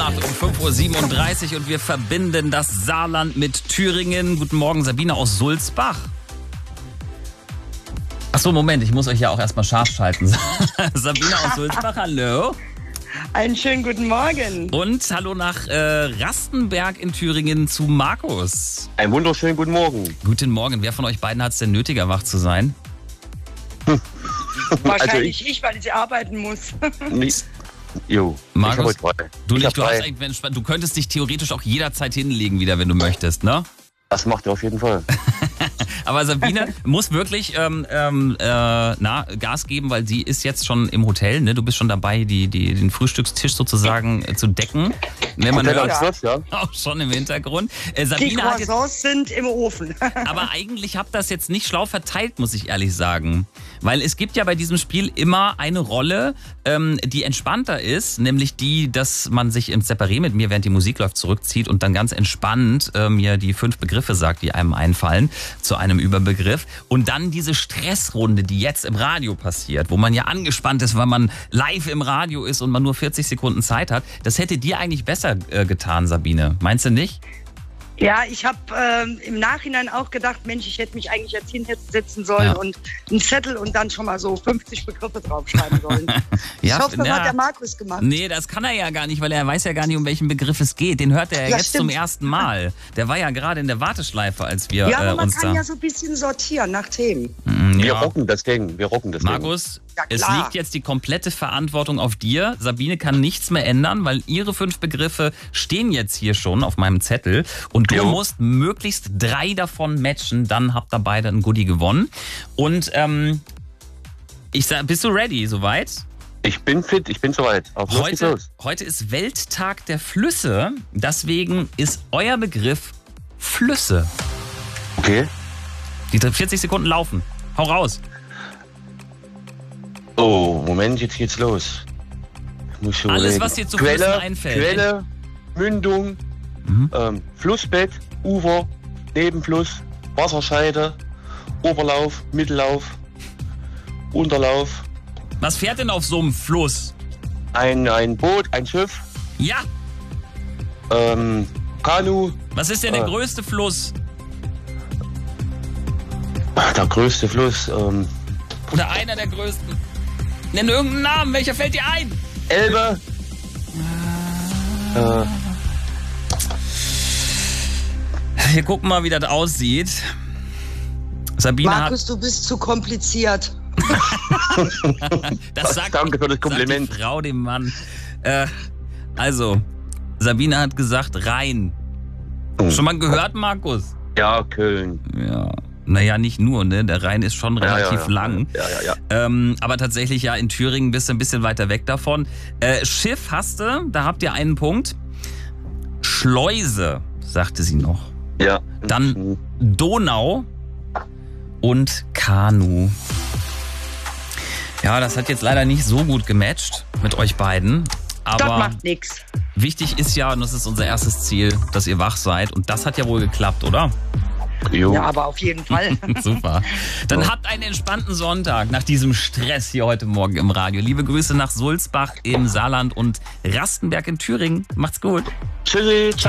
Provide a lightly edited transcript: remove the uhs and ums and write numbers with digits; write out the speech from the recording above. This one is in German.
Mitternacht um 5:37 Uhr und wir verbinden das Saarland mit Thüringen. Guten Morgen, Sabine aus Sulzbach. Achso, Moment, ich muss euch ja auch erstmal scharf schalten. Sabine aus Sulzbach, hallo. Einen schönen guten Morgen. Und hallo nach Rastenberg in Thüringen zu Markus. Einen wunderschönen guten Morgen. Guten Morgen. Wer von euch beiden hat es denn nötiger, wach zu sein? Wahrscheinlich ich, weil ich arbeiten muss. Jo, Markus, ich hab heute du könntest dich theoretisch auch jederzeit hinlegen wieder, wenn du möchtest, ne? Das macht er auf jeden Fall. Aber Sabine muss wirklich Gas geben, weil sie ist jetzt schon im Hotel, ne? Du bist schon dabei, den Frühstückstisch sozusagen zu decken. Wenn man hört, auch schon im Hintergrund. Sabine die Croissants sind im Ofen. Aber eigentlich habt ihr das jetzt nicht schlau verteilt, muss ich ehrlich sagen. Weil es gibt ja bei diesem Spiel immer eine Rolle, die entspannter ist, nämlich die, dass man sich im Separé mit mir, während die Musik läuft, zurückzieht und dann ganz entspannt mir die 5 Begriffe sagt, die einem einfallen, zu einem Überbegriff. Und dann diese Stressrunde, die jetzt im Radio passiert, wo man ja angespannt ist, weil man live im Radio ist und man nur 40 Sekunden Zeit hat. Das hätte dir eigentlich besser getan, Sabine. Meinst du nicht? Ja, ich habe im Nachhinein auch gedacht, Mensch, ich hätte mich eigentlich jetzt hinsetzen sollen und einen Zettel und dann schon mal so 50 Begriffe draufschreiben sollen. Ich hoffe, das hat der Markus gemacht. Nee, das kann er ja gar nicht, weil er weiß ja gar nicht, um welchen Begriff es geht. Den hört er ja jetzt zum ersten Mal. Der war ja gerade in der Warteschleife, als wir aber man uns kann ja so ein bisschen sortieren nach Themen. Wir rocken das Ding. Markus, es liegt jetzt die komplette Verantwortung auf dir. Sabine kann nichts mehr ändern, weil ihre 5 Begriffe stehen jetzt hier schon auf meinem Zettel. Und du musst möglichst 3 davon matchen, dann habt ihr beide ein Goodie gewonnen. Und ich sag, bist du ready soweit? Ich bin fit, ich bin soweit. Heute ist Welttag der Flüsse, deswegen ist euer Begriff Flüsse. Okay. Die 40 Sekunden laufen. Hau raus. Oh, Moment, jetzt geht's los. Alles, was dir zu Flüssen einfällt. Quelle, Mündung, Flussbett, Ufer, Nebenfluss, Wasserscheide, Oberlauf, Mittellauf, Unterlauf. Was fährt denn auf so einem Fluss? Ein Boot, ein Schiff. Ja. Kanu. Was ist denn der größte Fluss? Der größte Fluss. Oder einer der größten. Nenn irgendeinen Namen, welcher fällt dir ein? Elbe. Wir gucken mal, wie das aussieht. Sabine Markus, du bist zu kompliziert. Danke für das Kompliment. Sagt die Frau dem Mann. Also, Sabine hat gesagt Rhein. Schon mal gehört, Markus? Ja, Köln. Ja. Naja, nicht nur, ne? Der Rhein ist schon relativ lang. Ja. Aber tatsächlich ja in Thüringen bist du ein bisschen weiter weg davon. Schiff hast du, da habt ihr einen Punkt. Schleuse, sagte sie noch. Ja. Dann Donau und Kanu. Ja, das hat jetzt leider nicht so gut gematcht mit euch beiden. Aber das macht nichts. Wichtig ist ja, und das ist unser erstes Ziel, dass ihr wach seid. Und das hat ja wohl geklappt, oder? Jo. Ja, aber auf jeden Fall. Super. Dann habt einen entspannten Sonntag nach diesem Stress hier heute Morgen im Radio. Liebe Grüße nach Sulzbach im Saarland und Rastenberg in Thüringen. Macht's gut. Tschüssi. Ciao.